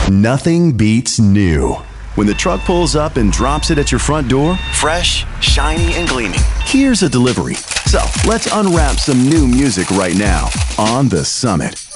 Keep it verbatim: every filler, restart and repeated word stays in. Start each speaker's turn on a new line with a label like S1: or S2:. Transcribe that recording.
S1: Nothing beats new. When the truck pulls up and drops it at your front door, fresh, shiny, and gleaming, here's a delivery. So let's unwrap some new music right now on The Summit.